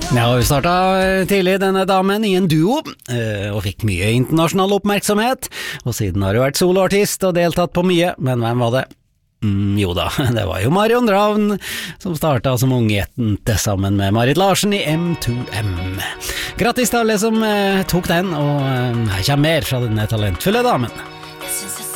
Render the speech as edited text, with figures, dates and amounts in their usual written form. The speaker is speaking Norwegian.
Ja, vi startet tidlig denne damen i en duo, og fikk mye internasjonal oppmerksomhet, og siden har hun vært soloartist og deltatt på mye, men hvem var det? Jo da, det var jo Marion Ravn, som startet som ungjente sammen med Marit Larsen i M2M. Grattis til alle som tok den, og her kommer mer fra denne talentfulle damen.